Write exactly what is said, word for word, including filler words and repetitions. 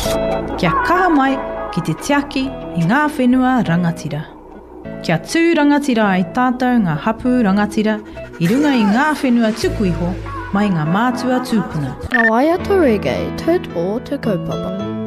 Kia kaha mai ki te tiaki i ngā whenua rangatira. Kia tū rangatira ai tātou ngā hapu rangatira i runga i ngā whenua tuku iho mai ngā mātua tūpuna. Ngā waia tō reggae, tūt o te kaupapa.